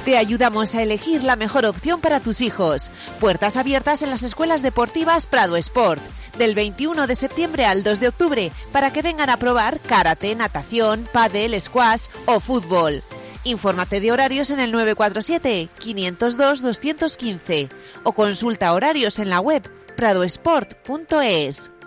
Te ayudamos a elegir la mejor opción para tus hijos. Puertas abiertas en las escuelas deportivas Prado Sport, del 21 de septiembre al 2 de octubre, para que vengan a probar karate, natación, pádel, squash o fútbol. Infórmate de horarios en el 947-502-215 o consulta horarios en la web pradosport.es.